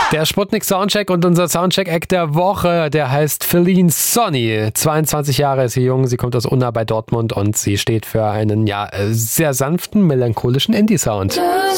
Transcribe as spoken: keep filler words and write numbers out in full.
Der Sputnik Soundcheck und unser Soundcheck-Act der Woche, der heißt Feline Sonny. zweiundzwanzig Jahre ist sie jung, sie kommt aus Unna bei Dortmund und sie steht für einen ja sehr sanften, melancholischen Indie-Sound.